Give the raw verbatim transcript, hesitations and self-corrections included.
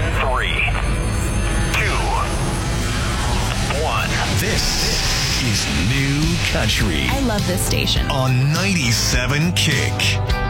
in three, two, one. This is New Country I love this station. on ninety-seven Kick.